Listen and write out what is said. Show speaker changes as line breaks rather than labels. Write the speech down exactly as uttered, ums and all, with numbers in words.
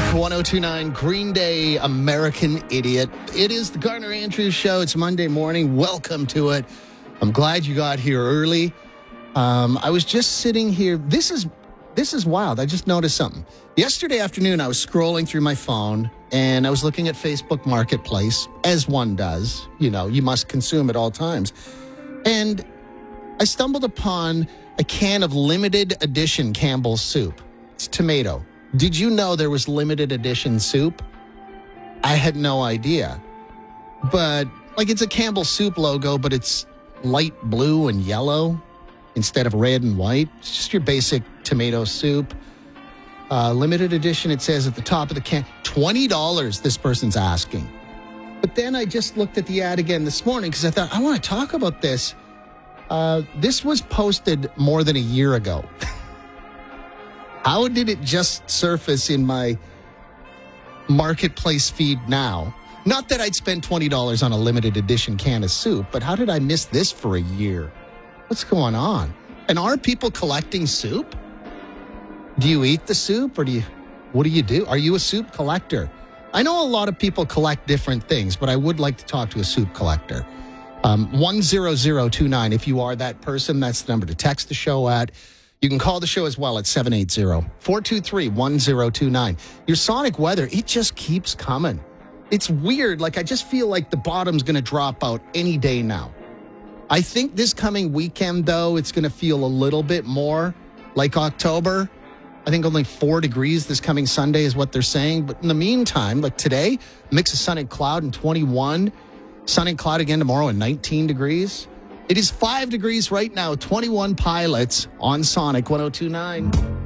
one oh two point nine Green Day, American Idiot. It is the Garner Andrews Show. It's Monday morning. Welcome to it. I'm glad you got here early. Um, I was just sitting here. This is this is wild. I just noticed something. Yesterday afternoon, I was scrolling through my phone, and I was looking at Facebook Marketplace, as one does. You know, you must consume at all times. And I stumbled upon a can of limited edition Campbell's soup. It's tomato. Did you know there was limited edition soup? I had no idea. But, like, it's a Campbell's soup logo, but it's light blue and yellow instead of red and white. It's just your basic tomato soup. Uh, limited edition, it says at the top of the can. twenty dollars this person's asking. But then I just looked at the ad again this morning because I thought, I want to talk about this. Uh, this was posted more than a year ago. How did it just surface in my Marketplace feed now? Not that I'd spend twenty dollars on a limited edition can of soup, but how did I miss this for a year? What's going on? And are people collecting soup? Do you eat the soup or do you, what do you do? Are you a soup collector? I know a lot of people collect different things, but I would like to talk to a soup collector. Um, one zero zero two nine, if you are that person, that's the number to text the show at. You can call the show as well at seven eight zero, four two three, one zero two nine. Your Sonic weather, it just keeps coming. It's weird. Like, I just feel like the bottom's going to drop out any day now. I think this coming weekend, though, it's going to feel a little bit more like October. I think only four degrees this coming Sunday is what they're saying. But in the meantime, like today, mix of sun and cloud and twenty-one. Sun and cloud again tomorrow and nineteen degrees. It is five degrees right now, twenty-one pilots on Sonic one oh two point nine.